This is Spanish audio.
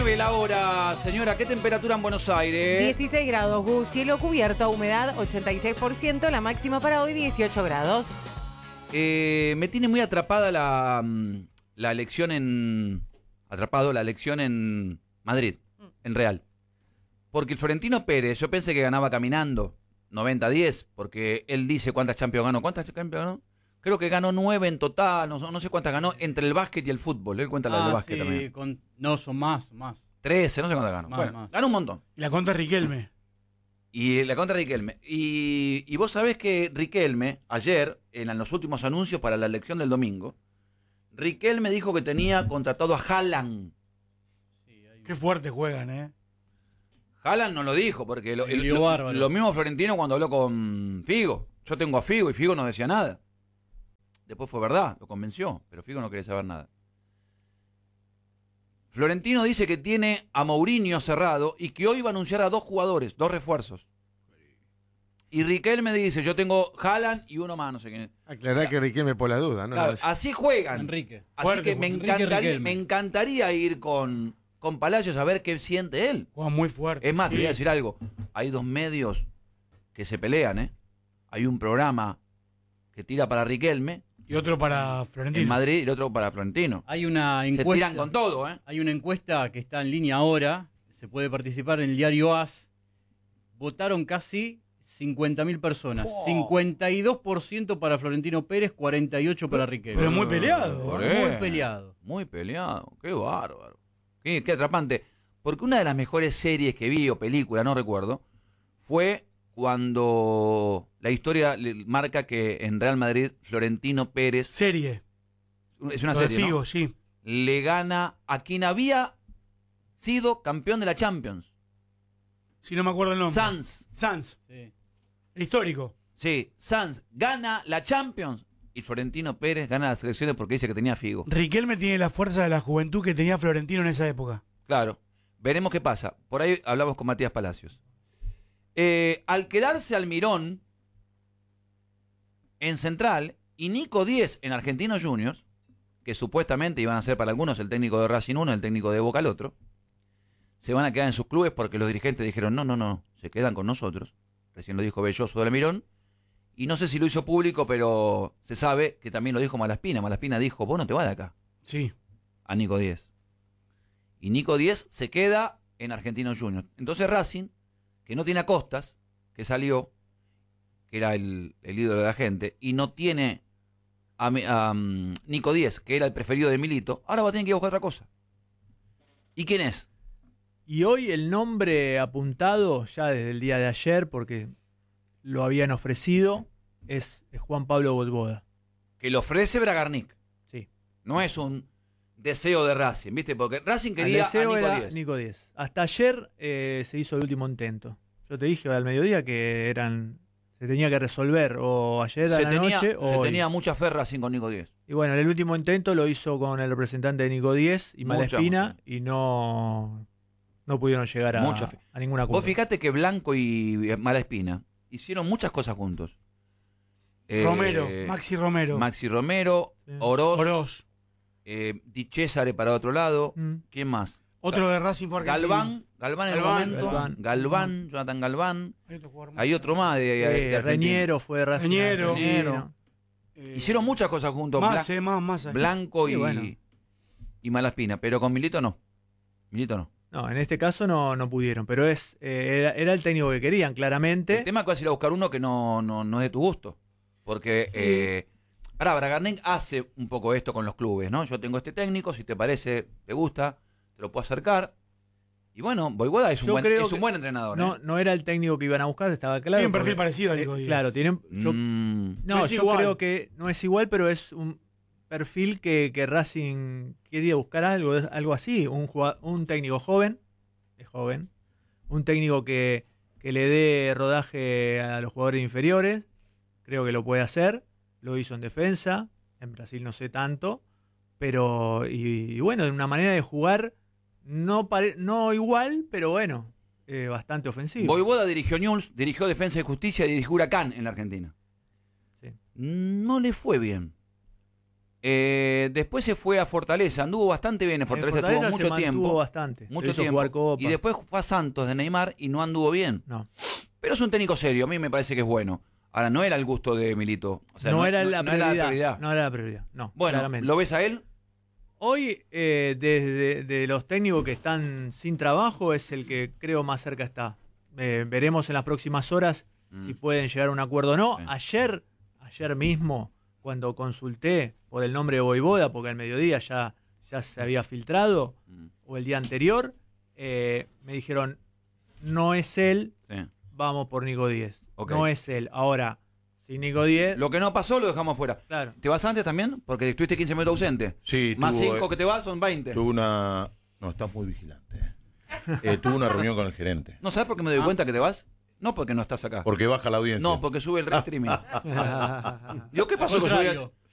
9 la hora, señora. ¿Qué temperatura en Buenos Aires? 16 grados, Gus. Cielo cubierto, humedad 86%, la máxima para hoy 18 grados. Me tiene muy atrapada la elección en... Atrapado la elección en Madrid, en Real. Porque el Florentino Pérez, yo pensé que ganaba caminando, 90-10, porque él dice cuántas Champions ganó. ¿Cuántas Champions ganó? Creo que ganó 9 en total, no sé cuántas ganó entre el básquet y el fútbol. Él cuenta la del básquet también. No, son más. 13, no sé cuántas ganó. Más. Ganó un montón. La contra Riquelme. Y la contra Riquelme. Y vos sabés que Riquelme, ayer, en los últimos anuncios para la elección del domingo, Riquelme dijo que tenía contratado a Haaland. Qué fuerte juegan, ¿eh? Haaland no lo dijo, porque lo mismo Florentino cuando habló con Figo. Yo tengo a Figo y Figo no decía nada. Después fue verdad, lo convenció, pero Figo no quería saber nada. Florentino dice que tiene a Mourinho cerrado y que hoy va a anunciar a 2 jugadores, 2 refuerzos. Y Riquelme dice, yo tengo Haaland y uno más, no sé quién es. Aclará que Riquelme por la duda, ¿no? Claro, así juegan. Enrique. Así Fuerte, que me Enrique encantaría ir con Palacios a ver qué siente él. Juegan muy fuerte. Es más, sí. te voy a decir algo. Hay 2 medios que se pelean, ¿eh? Hay un programa que tira para Riquelme Y otro para Florentino. en Madrid y el otro para Florentino. Hay una Se encuesta. tiran con todo, ¿eh? Hay una encuesta que está en línea ahora. Se puede participar en el diario AS. Votaron casi 50.000 personas. 52% para Florentino Pérez, 48% para Riquelme. Pero muy peleado. Por Muy eso. peleado. Muy peleado. Qué bárbaro. Qué atrapante. Porque una de las mejores series que vi o película, no recuerdo, fue cuando la historia marca que en Real Madrid Florentino Pérez, Serie. es una Lo de serie, Figo, ¿no? sí. Le gana a quien había sido campeón de la Champions. Si no me acuerdo el nombre. Sanz. Sí. El histórico. Sí, Sanz gana la Champions y Florentino Pérez gana las elecciones porque dice que tenía Figo. Riquelme tiene la fuerza de la juventud que tenía Florentino en esa época. Claro, veremos qué pasa. Por ahí hablamos con Matías Palacios. Al quedarse Almirón en Central y Nico Díez en Argentinos Juniors, que supuestamente iban a ser para algunos el técnico de Racing uno, el técnico de Boca el otro, se van a quedar en sus clubes porque los dirigentes dijeron no, se quedan con nosotros. Recién lo dijo Belloso de Almirón. Y no sé si lo hizo público, pero se sabe que también lo dijo Malaspina. Malaspina dijo, vos no te vas de acá, Sí. a Nico Díez. Y Nico Díez se queda en Argentinos Juniors. Entonces Racing, que no tiene a Costas, que salió, que era el ídolo de la gente, y no tiene a Nico Díez, que era el preferido de Milito, ahora va a tener que ir a buscar otra cosa. ¿Y quién es? Y hoy el nombre apuntado, ya desde el día de ayer, porque lo habían ofrecido, es Juan Pablo Botboda. Que lo ofrece Bragarnik. Sí. No es un deseo de Racing, ¿viste? Porque Racing quería El deseo a Nico era Díez. Nico Díez. Hasta ayer se hizo el último intento. Yo te dije al mediodía que se tenía que resolver o ayer a la noche o se hoy. tenía mucha fe Racing con Nico Díez. Y bueno, el último intento lo hizo con el representante de Nico Díez y Mucha, Malaspina mucha. y no pudieron llegar Mucha fe. a ningún acuerdo. Vos fijate que Blanco y Malaspina hicieron muchas cosas juntos. Romero, Maxi Romero. Maxi Romero, Sí. Oroz. Di Cesare para otro lado. Mm. ¿Quién más? Otro de Racing fue argentino. Galván en el Galván. momento. Galván, Jonathan Galván. Hay otro jugador más. Hay otro más de Argentina. Reñero fue de Racing. Reñero. Argentino. Hicieron muchas cosas juntos. Más, más. Blanco Sí, bueno. y Malaspina, pero con Milito no. Milito no. No, en este caso no pudieron, pero era el técnico que querían, claramente. El tema es que vas a ir a buscar uno que no es de tu gusto. Porque Bragarnik hace un poco esto con los clubes, ¿no? Yo tengo este técnico, si te parece, te gusta, te lo puedo acercar. Y bueno, Boivoda es un buen entrenador. No era el técnico que iban a buscar, estaba claro. Tiene un perfil porque, parecido a Nico Díez. Claro, tienen. No es Yo igual. creo que no es igual, pero es un perfil que Racing quería buscar algo así. Un técnico joven, un técnico que le dé rodaje a los jugadores inferiores. Creo que lo puede hacer. Lo hizo en defensa. En Brasil no sé tanto. Pero, y bueno, de una manera de jugar no igual, pero bueno, bastante ofensivo. Boivoda dirigió Newell's, dirigió Defensa y Justicia y dirigió Huracán en la Argentina. Sí. No le fue bien. Después se fue a Fortaleza, anduvo bastante bien en Fortaleza, Fortaleza estuvo mucho se mantuvo tiempo. bastante. Mucho Le hizo tiempo. jugar Copa. Y después fue a Santos de Neymar y no anduvo bien. No. Pero es un técnico serio, a mí me parece que es bueno. Ahora, no era el gusto de Milito. O sea, no era la no prioridad. No era la prioridad. No, Bueno, claramente. ¿lo ves a él? Hoy, de los técnicos que están sin trabajo, es el que creo más cerca está. Veremos en las próximas horas si pueden llegar a un acuerdo o no. Sí. Ayer mismo, cuando consulté por el nombre de Vojvoda, porque al mediodía ya se había filtrado, o el día anterior, me dijeron, no es él, Sí. vamos por Nico Díez. Ok. No es él. Ahora, si Nico Díez... Lo que no pasó lo dejamos fuera. Claro. ¿Te vas antes también? Porque estuviste 15 minutos ausente. Sí, Más tuvo, 5 que te vas son 20. tuvo una... No, estás muy vigilante. Tuvo una reunión con el gerente. ¿No sabes por qué me doy cuenta que te vas? No porque no estás acá. Porque baja la audiencia. No, porque sube el streaming. Digo, ¿qué pasó? Que Contrario.